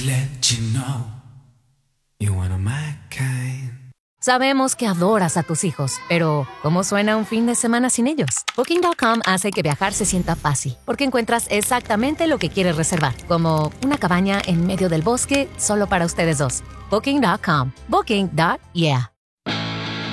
let you know you're one of my kind. Sabemos que adoras a tus hijos, pero ¿cómo suena un fin de semana sin ellos? Booking.com hace que viajar se sienta fácil, porque encuentras exactamente lo que quieres reservar, como una cabaña en medio del bosque solo para ustedes dos. Booking.com. Booking.yeah.